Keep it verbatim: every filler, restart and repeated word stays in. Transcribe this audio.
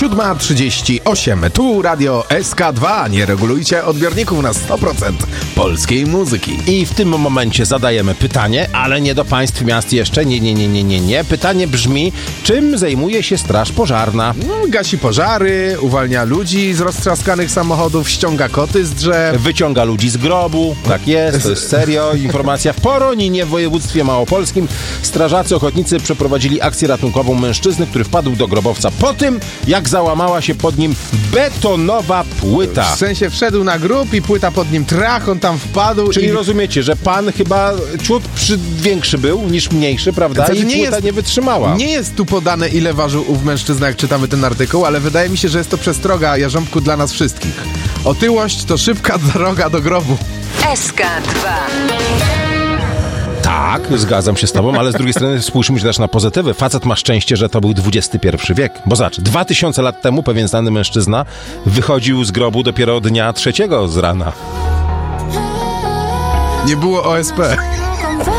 siódma trzydzieści osiem. Tu Radio S K dwa. Nie regulujcie odbiorników na sto procent polskiej muzyki. I w tym momencie zadajemy pytanie, ale nie do państw miast jeszcze. Nie, nie, nie, nie, nie, nie. Pytanie brzmi, czym zajmuje się Straż Pożarna? No, gasi pożary, uwalnia ludzi z roztrzaskanych samochodów, ściąga koty z drzew. Wyciąga ludzi z grobu. Tak jest, to jest serio. Informacja. W Poroninie w województwie małopolskim strażacy ochotnicy przeprowadzili akcję ratunkową mężczyzny, który wpadł do grobowca po tym, jak załamała się pod nim betonowa płyta. W sensie wszedł na grób i płyta pod nim trach, on tam wpadł. Czyli i... rozumiecie, że pan chyba ciut przy... większy był niż mniejszy, prawda? Znaczy, I nie płyta jest, nie wytrzymała. Nie jest tu podane, ile ważył ów mężczyzna, jak czytamy ten artykuł, ale wydaje mi się, że jest to przestroga, Jarząbku, dla nas wszystkich. Otyłość to szybka droga do grobu. S K dwa. Tak, zgadzam się z tobą, ale z drugiej strony spójrzmy też na pozytywy. Facet ma szczęście, że to był dwudziesty pierwszy wiek. Bo zobacz, dwa tysiące lat temu pewien znany mężczyzna wychodził z grobu dopiero dnia trzeciego z rana. Nie było O S P.